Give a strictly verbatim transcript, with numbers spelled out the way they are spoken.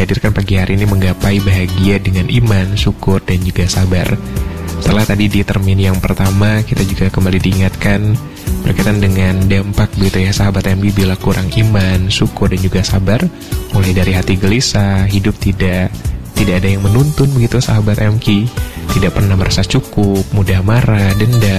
dihadirkan pagi hari ini menggapai bahagia dengan iman, syukur, dan juga sabar. Setelah tadi di termin yang pertama, kita juga kembali diingatkan berkaitan dengan dampak begitu ya sahabat M G bila kurang iman, syukur, dan juga sabar. Mulai dari hati gelisah, hidup tidak tidak ada yang menuntun begitu sahabat M G, tidak pernah merasa cukup, mudah marah, dendam,